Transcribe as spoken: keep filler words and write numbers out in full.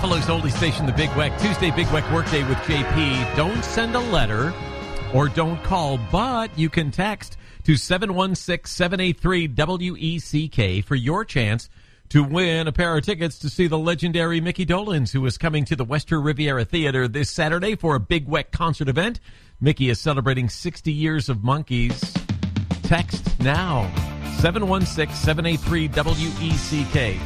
Buffalo's oldie station, the Big Weck. Tuesday, Big Weck Workday with J P. Don't send a letter or don't call, but you can text to seven one six, seven eight three, W E C K for your chance to win a pair of tickets to see the legendary Mickey Dolenz, who is coming to the Western Riviera Theater this Saturday for a Big Weck concert event. Mickey is celebrating sixty years of Monkees. Text now, seven one six, seven eight three, W E C K.